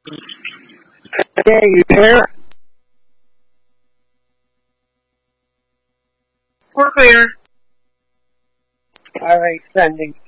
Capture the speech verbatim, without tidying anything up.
Okay, you there? We're clear. All right, sending.